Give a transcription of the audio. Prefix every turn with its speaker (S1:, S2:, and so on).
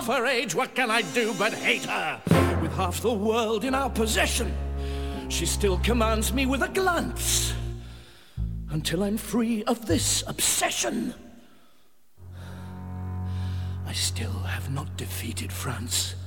S1: half her age, what can I do but hate her? With half the world in our possession, she still commands me with a glance, until I'm free of this obsession. I still have not defeated France.